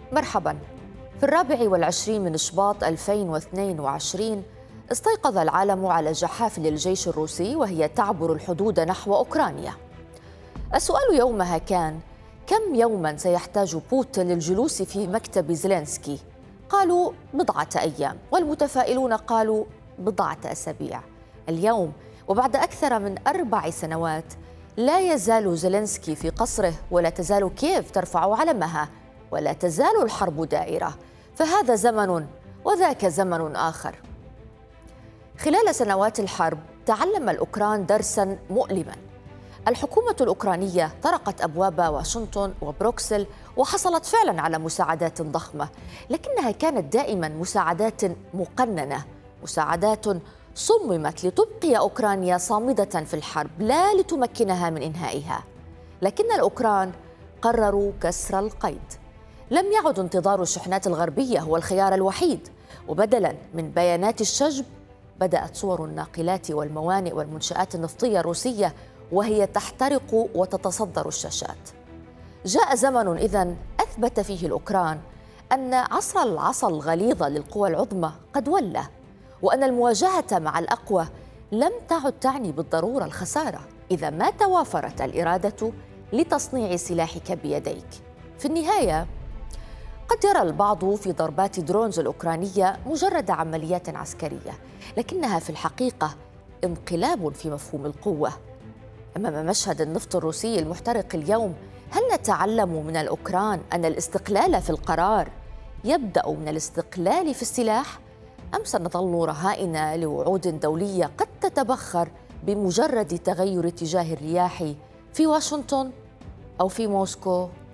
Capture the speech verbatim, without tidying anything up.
مرحبا. في الرابع والعشرين من شباط ألفين واثنين وعشرين استيقظ العالم على جحافل الجيش الروسي وهي تعبر الحدود نحو أوكرانيا. السؤال يومها كان: كم يوما سيحتاج بوتين للجلوس في مكتب زيلينسكي؟ قالوا بضعة أيام، والمتفائلون قالوا بضعة أسابيع. اليوم وبعد أكثر من أربع سنوات لا يزال زيلينسكي في قصره، ولا تزال كييف ترفع علمها، ولا تزال الحرب دائرة. فهذا زمن وذاك زمن آخر. خلال سنوات الحرب تعلم الأوكران درساً مؤلماً. الحكومة الأوكرانية طرقت أبواب واشنطن وبروكسل وحصلت فعلاً على مساعدات ضخمة، لكنها كانت دائماً مساعدات مقننة، مساعدات صممت لتبقي أوكرانيا صامدة في الحرب لا لتمكنها من إنهائها. لكن الأوكران قرروا كسر القيد. لم يعد انتظار الشحنات الغربية هو الخيار الوحيد، وبدلاً من بيانات الشجب بدأت صور الناقلات والموانئ والمنشآت النفطية الروسية وهي تحترق وتتصدر الشاشات. جاء زمن إذن أثبت فيه الأوكران أن عصر العصا الغليظة للقوى العظمى قد ولى، وأن المواجهة مع الأقوى لم تعد تعني بالضرورة الخسارة إذا ما توافرت الإرادة لتصنيع سلاحك بيديك. في النهاية قد يرى البعض في ضربات درونز الأوكرانية مجرد عمليات عسكرية، لكنها في الحقيقة انقلاب في مفهوم القوة. أمام مشهد النفط الروسي المحترق اليوم، هل نتعلم من الأوكران أن الاستقلال في القرار يبدأ من الاستقلال في السلاح؟ أم سنظل رهائن لوعود دولية قد تتبخر بمجرد تغير اتجاه الرياح في واشنطن أو في موسكو؟